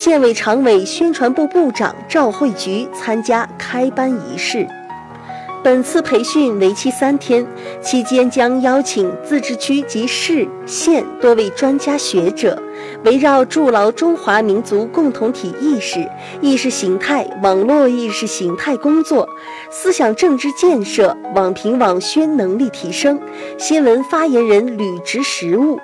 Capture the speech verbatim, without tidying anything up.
县委常委、宣传部部长赵慧菊参加开班仪式。本次培训为期三天，期间将邀请自治区及市县多位专家学者，围绕筑牢中华民族共同体意识、意识形态、网络意识形态工作、思想政治建设、网评网宣能力提升、新闻发言人履职实务、